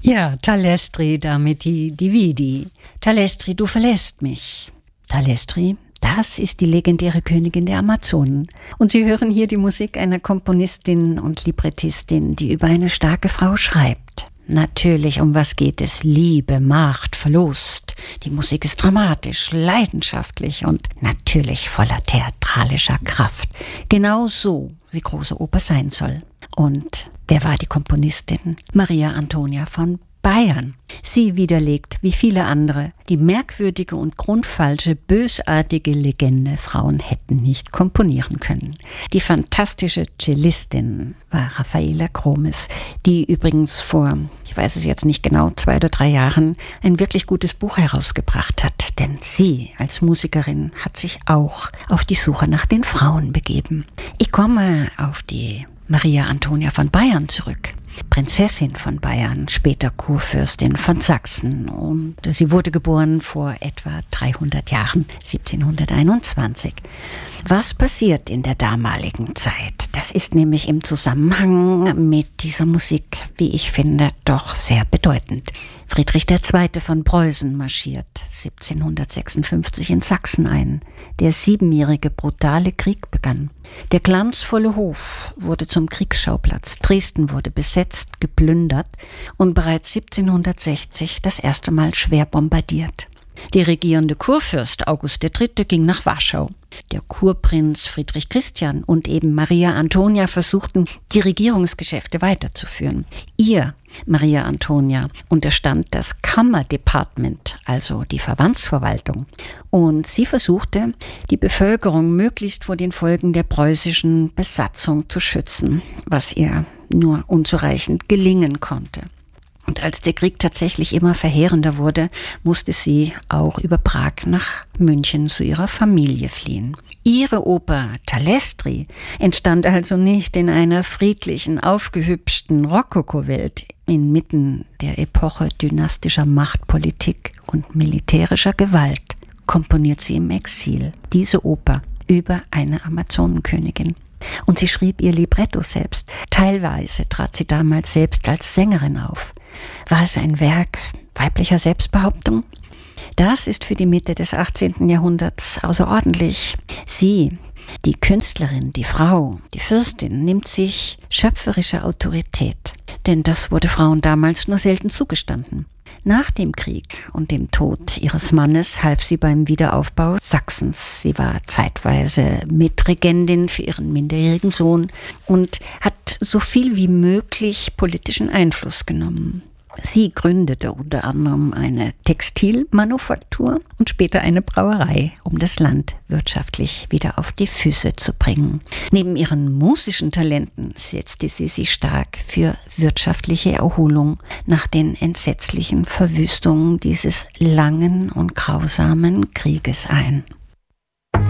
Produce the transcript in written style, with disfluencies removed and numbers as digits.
Ja, Talestri, damit die Dividi. Talestri, du verlässt mich. Talestri, das ist die legendäre Königin der Amazonen. Und Sie hören hier die Musik einer Komponistin und Librettistin, die über eine starke Frau schreibt. Natürlich, um was geht es? Liebe, Macht, Verlust. Die Musik ist dramatisch, leidenschaftlich und natürlich voller theatralischer Kraft. Genau so, wie große Oper sein soll. Und wer war die Komponistin? Maria Antonia von Bayern. Sie widerlegt, wie viele andere, die merkwürdige und grundfalsche, bösartige Legende, Frauen hätten nicht komponieren können. Die fantastische Cellistin war Raffaella Cromes, die übrigens vor, ich weiß es jetzt nicht genau, 2 oder 3 Jahren ein wirklich gutes Buch herausgebracht hat. Denn sie als Musikerin hat sich auch auf die Suche nach den Frauen begeben. Ich komme auf die Maria Antonia von Bayern zurück. Prinzessin von Bayern, später Kurfürstin von Sachsen, und sie wurde geboren vor etwa 300 Jahren, 1721. Was passiert in der damaligen Zeit? Das ist nämlich im Zusammenhang mit dieser Musik, wie ich finde, doch sehr bedeutend. Friedrich II. Von Preußen marschiert 1756 in Sachsen ein. Der 7-jährige brutale Krieg begann. Der glanzvolle Hof wurde zum Kriegsschauplatz. Dresden wurde besetzt, geplündert und bereits 1760 das erste Mal schwer bombardiert. Der regierende Kurfürst August III. Ging nach Warschau. Der Kurprinz Friedrich Christian und eben Maria Antonia versuchten, die Regierungsgeschäfte weiterzuführen. Ihr, Maria Antonia, unterstand das Kammerdepartement, also die Verbandsverwaltung. Und sie versuchte, die Bevölkerung möglichst vor den Folgen der preußischen Besatzung zu schützen, was ihr nur unzureichend gelingen konnte. Und als der Krieg tatsächlich immer verheerender wurde, musste sie auch über Prag nach München zu ihrer Familie fliehen. Ihre Oper Talestri entstand also nicht in einer friedlichen, aufgehübschten Rokoko-Welt inmitten der Epoche dynastischer Machtpolitik und militärischer Gewalt. Komponiert sie im Exil diese Oper über eine Amazonenkönigin. Und sie schrieb ihr Libretto selbst. Teilweise trat sie damals selbst als Sängerin auf. War es ein Werk weiblicher Selbstbehauptung? Das ist für die Mitte des 18. Jahrhunderts außerordentlich. Sie, die Künstlerin, die Frau, die Fürstin, nimmt sich schöpferische Autorität. Denn das wurde Frauen damals nur selten zugestanden. Nach dem Krieg und dem Tod ihres Mannes half sie beim Wiederaufbau Sachsens. Sie war zeitweise Mitregentin für ihren minderjährigen Sohn und hat so viel wie möglich politischen Einfluss genommen. Sie gründete unter anderem eine Textilmanufaktur und später eine Brauerei, um das Land wirtschaftlich wieder auf die Füße zu bringen. Neben ihren musischen Talenten setzte sie sich stark für wirtschaftliche Erholung nach den entsetzlichen Verwüstungen dieses langen und grausamen Krieges ein.